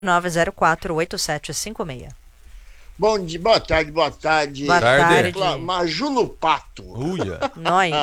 9048756. Bom dia, boa tarde, boa tarde. Boa tarde. Maju no Pato. Uia. Nós.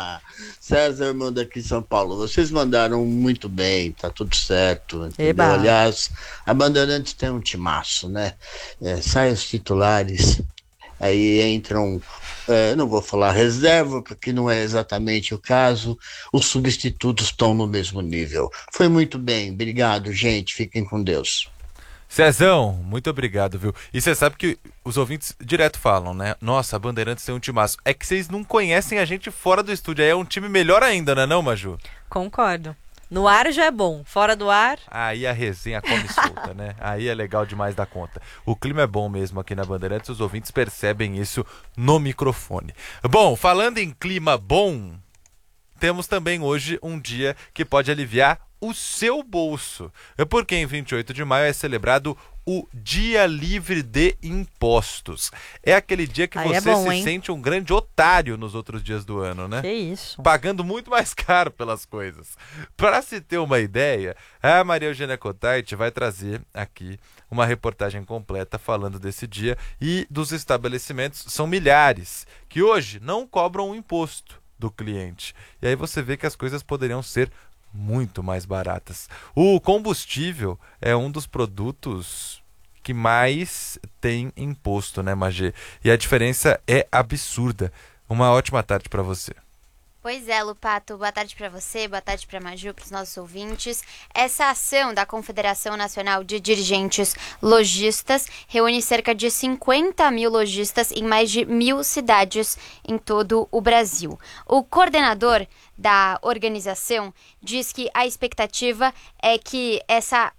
César, irmão daqui de São Paulo. Vocês mandaram muito bem, tá tudo certo. Entendeu? Eba. Aliás, a Bandeirantes tem um timaço, né? Saem os titulares, aí entram, não vou falar reserva, porque não é exatamente o caso. Os substitutos estão no mesmo nível. Foi muito bem, obrigado, gente. Fiquem com Deus. Cezão, muito obrigado, viu? E você sabe que os ouvintes direto falam, né? Nossa, a Bandeirantes tem um timaço. É que vocês não conhecem a gente fora do estúdio. Aí é um time melhor ainda, não é não, Maju? Concordo. No ar já é bom, fora do ar... Aí a resenha come solta, né? Aí é legal demais da conta. O clima é bom mesmo aqui na Bandeirantes, os ouvintes percebem isso no microfone. Bom, falando em clima bom, temos também hoje um dia que pode aliviar o seu bolso. Porque em 28 de maio é celebrado o Dia Livre de Impostos. É aquele dia que você se sente um grande otário nos outros dias do ano, né? Que isso. Pagando muito mais caro pelas coisas. Para se ter uma ideia, a Maria Eugênia Cottait vai trazer aqui uma reportagem completa falando desse dia e dos estabelecimentos, são milhares, que hoje não cobram o imposto do cliente. E aí você vê que as coisas poderiam ser muito mais baratas. O combustível é um dos produtos que mais tem imposto, né, Magê? E a diferença é absurda. Uma ótima tarde para você. Pois é, Lupato, boa tarde para você, boa tarde para a Maju, para os nossos ouvintes. Essa ação da Confederação Nacional de Dirigentes Lojistas reúne cerca de 50 mil lojistas em mais de 1.000 cidades em todo o Brasil. O coordenador da organização diz que a expectativa é que essa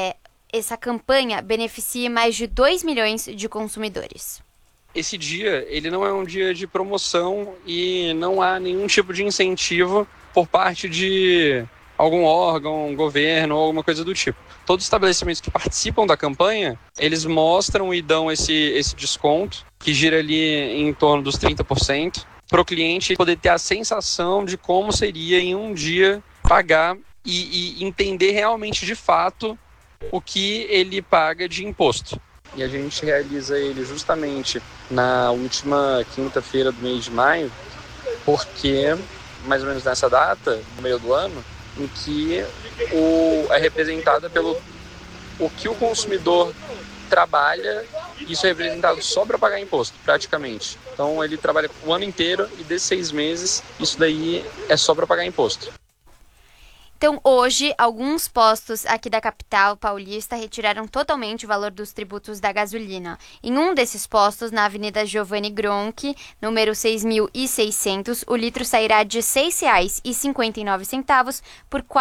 campanha beneficie mais de 2 milhões de consumidores. Esse dia, ele não é um dia de promoção e não há nenhum tipo de incentivo por parte de algum órgão, governo ou alguma coisa do tipo. Todos os estabelecimentos que participam da campanha, eles mostram e dão esse desconto, que gira ali em torno dos 30%, para o cliente poder ter a sensação de como seria em um dia pagar e entender realmente de fato o que ele paga de imposto. E a gente realiza ele justamente na última quinta-feira do mês de maio, porque mais ou menos nessa data, no meio do ano, em que é representada pelo o que o consumidor trabalha, isso é representado só para pagar imposto, praticamente. Então ele trabalha o ano inteiro e desses 6 meses, isso daí é só para pagar imposto. Então, hoje, alguns postos aqui da capital paulista retiraram totalmente o valor dos tributos da gasolina. Em um desses postos, na Avenida Giovanni Gronchi, número 6.600, o litro sairá de R$ 6,59 por R$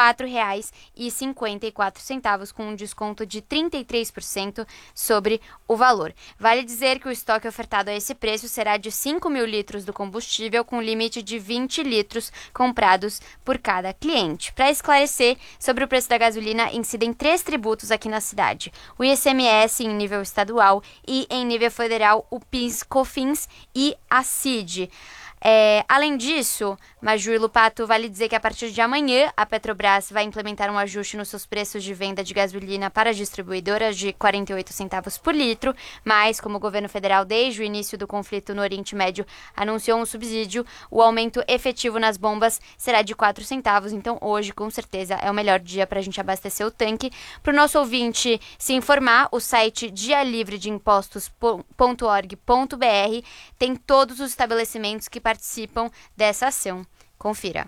4,54, com um desconto de 33% sobre o valor. Vale dizer que o estoque ofertado a esse preço será de 5.000 litros do combustível, com limite de 20 litros comprados por cada cliente. Para esclarecer sobre o preço da gasolina, incidem 3 tributos aqui na cidade: o ICMS em nível estadual e em nível federal o PIS, COFINS e a CID. Além disso, Maju e Lupato, vale dizer que a partir de amanhã a Petrobras vai implementar um ajuste nos seus preços de venda de gasolina para as distribuidoras de 48 centavos por litro, mas como o governo federal desde o início do conflito no Oriente Médio anunciou um subsídio, o aumento efetivo nas bombas será de 4 centavos, então hoje com certeza é o melhor dia para a gente abastecer o tanque. Para o nosso ouvinte se informar, o site dialivredeimpostos.org.br tem todos os estabelecimentos que participam dessa ação. Confira.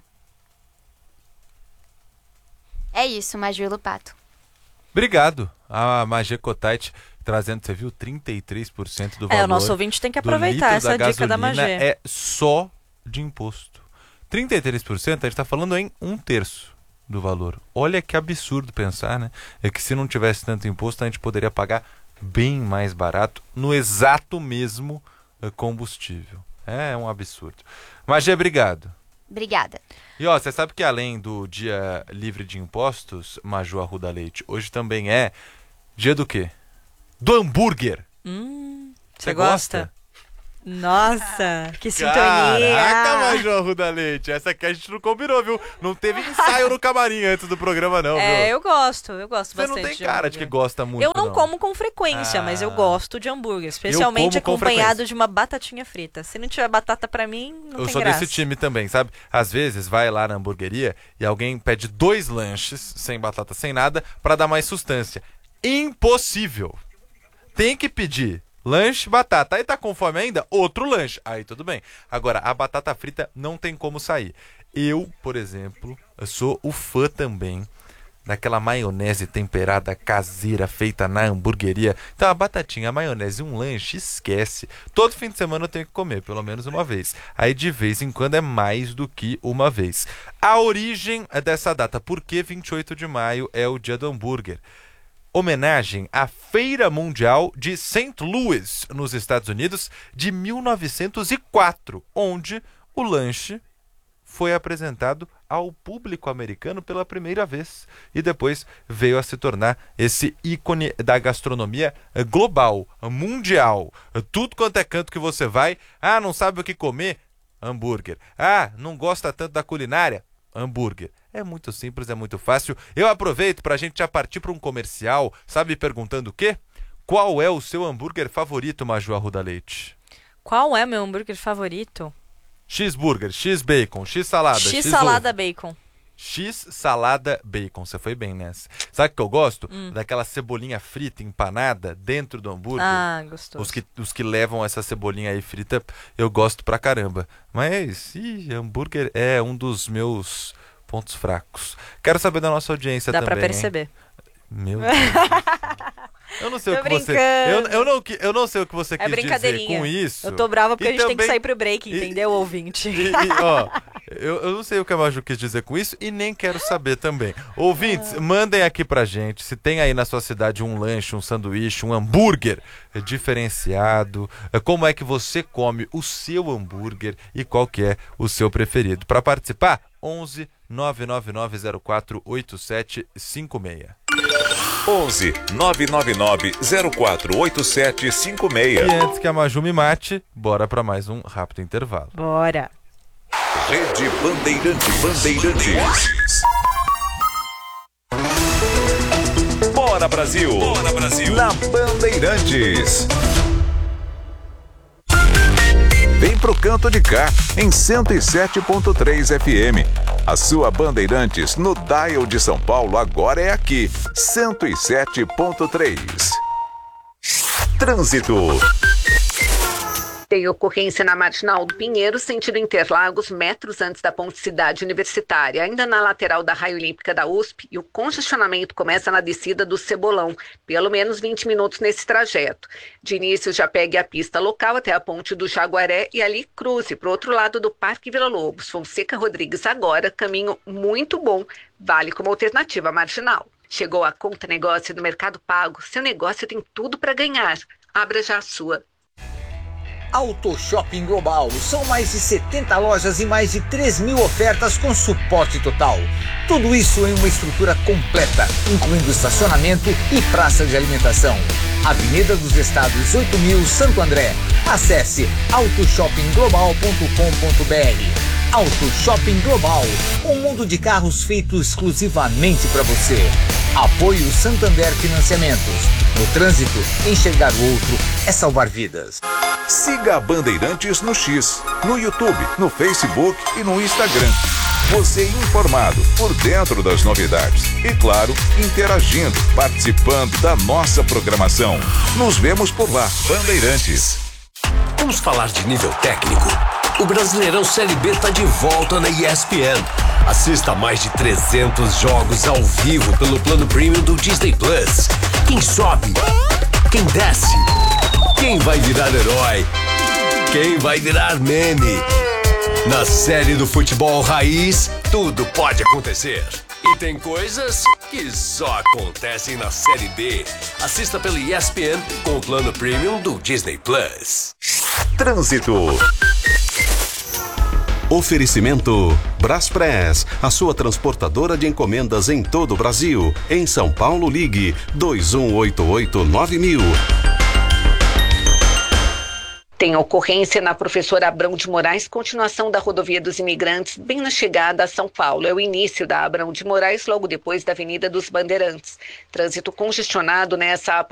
É isso, Maju e Lupato. Obrigado. A Magia Cottait trazendo, você viu, 33% do valor. O nosso ouvinte tem que aproveitar essa dica da Magia. É só de imposto. 33%, a gente está falando em 1/3 do valor. Olha que absurdo pensar, né? É que se não tivesse tanto imposto, a gente poderia pagar bem mais barato no exato mesmo combustível. É um absurdo. Magia, obrigado. Obrigada. E ó, você sabe que além do Dia Livre de Impostos, Maju Arruda Leite, hoje também é dia do quê? Do hambúrguer. Você gosta? Nossa, que sintonia! Caraca, Maju Arruda Leite, essa aqui a gente não combinou, viu? Não teve ensaio no camarim antes do programa, não, viu? Eu gosto Você bastante não tem de cara de hambúrguer. que gosta muito, Eu não como com frequência, mas eu gosto de hambúrguer, especialmente como com acompanhado frequência. de uma batatinha frita. Se não tiver batata pra mim, não Eu tem sou graça. desse time também, sabe? Às vezes vai lá na hamburgueria e alguém pede 2 lanches, sem batata, sem nada, pra dar mais sustância. Impossível. Tem que pedir lanche, batata. Aí tá com fome ainda? Outro lanche. Aí tudo bem. Agora, a batata frita não tem como sair. Eu, por exemplo, eu sou o fã também daquela maionese temperada caseira feita na hamburgueria. Então a batatinha, a maionese, um lanche, esquece. Todo fim de semana eu tenho que comer, pelo menos uma vez. Aí de vez em quando é mais do que uma vez. A origem dessa data, por que 28 de maio é o dia do hambúrguer? Homenagem à Feira Mundial de St. Louis, nos Estados Unidos, de 1904, onde o lanche foi apresentado ao público americano pela primeira vez e depois veio a se tornar esse ícone da gastronomia global, mundial. Tudo quanto é canto que você vai, não sabe o que comer? Hambúrguer. Não gosta tanto da culinária? Hambúrguer. É muito simples, é muito fácil. Eu aproveito para a gente já partir para um comercial, sabe, perguntando o quê? Qual é o seu hambúrguer favorito, Maju Arruda Leite? Qual é meu hambúrguer favorito? X-burger, X-bacon, X-salada, X-salada bacon. X-salada bacon, você foi bem nessa. Sabe o que eu gosto? Daquela cebolinha frita, empanada, dentro do hambúrguer. Gostoso. Os que levam essa cebolinha aí frita, eu gosto pra caramba. Mas, hambúrguer é um dos meus pontos fracos. Quero saber da nossa audiência Dá também. pra perceber. Hein? Meu Deus. Eu não sei Tô o que você. Eu não sei o que você quis dizer brincadeirinha. com isso. Eu tô brava porque E a gente tem que também- sair pro break, entendeu, ouvinte? Eu não sei o que a Maju quis dizer com isso e nem quero saber também. Ouvintes, mandem aqui pra gente se tem aí na sua cidade um lanche, um sanduíche, um hambúrguer diferenciado. Como é que você come o seu hambúrguer e qual que é o seu preferido? Para participar, 11 999 048756. 11 999 048756. E antes que a Maju me mate, bora pra mais um rápido intervalo. Bora. Rede Bandeirantes. Bora Brasil. Na Bandeirantes. Vem pro canto de cá, em 107.3 FM. A sua Bandeirantes no dial de São Paulo agora é aqui, 107.3. Trânsito. Tem ocorrência na Marginal do Pinheiro, sentido Interlagos, metros antes da Ponte Cidade Universitária, ainda na lateral da Raia Olímpica da USP, e o congestionamento começa na descida do Cebolão, pelo menos 20 minutos nesse trajeto. De início, já pegue a pista local até a Ponte do Jaguaré e ali cruze para o outro lado do Parque Vila Lobos. Fonseca Rodrigues agora, caminho muito bom, vale como alternativa marginal. Chegou a Conta Negócio do Mercado Pago, seu negócio tem tudo para ganhar. Abra já a sua. Auto Shopping Global. São mais de 70 lojas e mais de 3.000 ofertas com suporte total. Tudo isso em uma estrutura completa, incluindo estacionamento e praça de alimentação. Avenida dos Estados 8.000, Santo André. Acesse autoshoppingglobal.com.br. Auto Shopping Global. Um mundo de carros feito exclusivamente para você. Apoio Santander Financiamentos. No trânsito, enxergar o outro é salvar vidas. Siga a Bandeirantes no X, no YouTube, no Facebook e no Instagram. Você informado, por dentro das novidades. E claro, interagindo, participando da nossa programação. Nos vemos por lá, Bandeirantes. Vamos falar de nível técnico. O Brasileirão Série B tá de volta na ESPN. Assista mais de 300 jogos ao vivo pelo plano premium do Disney Plus. Quem sobe? Quem desce? Quem vai virar herói? Quem vai virar meme? Na série do futebol raiz, tudo pode acontecer. E tem coisas que só acontecem na Série B. Assista pelo ESPN com o plano premium do Disney Plus. Trânsito. Oferecimento Braspress, a sua transportadora de encomendas em todo o Brasil. Em São Paulo, ligue 2188-9000. Tem ocorrência na Professor Abrão de Moraes, continuação da Rodovia dos Imigrantes, bem na chegada a São Paulo. É o início da Abrão de Moraes, logo depois da Avenida dos Bandeirantes. Trânsito congestionado nessa